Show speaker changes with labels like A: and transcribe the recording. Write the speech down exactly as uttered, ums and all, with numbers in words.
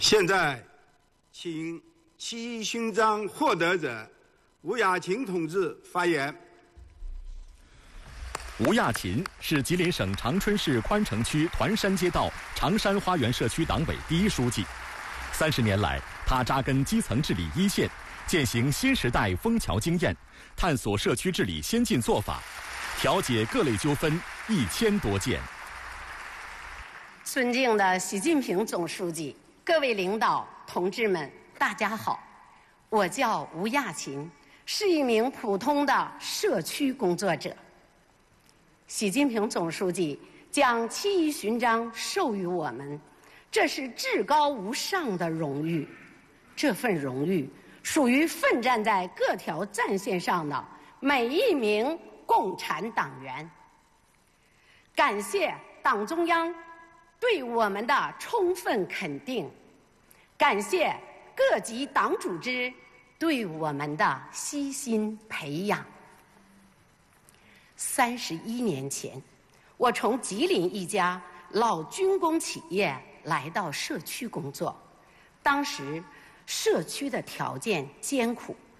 A: 现在，请七一勋章获得者吴雅琴同志发言。
B: 吴亚琴是吉林省长春市宽城区团山街道长山花园社区党委第一书记。三十年来，他扎根基层治理一线，践行新时代枫桥经验，探索社区治理先进做法，调解各类纠纷一千多件。
C: 尊敬的习近平总书记，各位领导同志们，大家好，我叫吴亚琴，是一名普通的社区工作者。习近平总书记将七一勋章授予我们，这是至高无上的荣誉。这份荣誉属于奋战在各条战线上的每一名共产党员。感谢党中央对我们的充分肯定，感谢各级党组织对我们的悉心培养。三十一年前，我从吉林一家老军工企业来到社区工作。当时，社区的条件艰苦，